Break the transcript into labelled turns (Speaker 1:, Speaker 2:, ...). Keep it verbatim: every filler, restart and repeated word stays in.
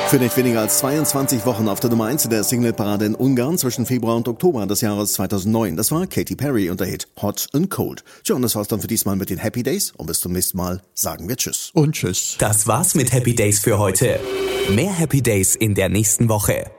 Speaker 1: Für nicht weniger als zweiundzwanzig Wochen auf der Nummer eins in der Singleparade in Ungarn zwischen Februar und Oktober des Jahres zweitausendneun. Das war Katy Perry und der Hit Hot and Cold. Tja, und das war's dann für diesmal mit den Happy Days. Und bis zum nächsten Mal sagen wir Tschüss.
Speaker 2: Und Tschüss.
Speaker 3: Das war's mit Happy Days für heute. Mehr Happy Days in der nächsten Woche.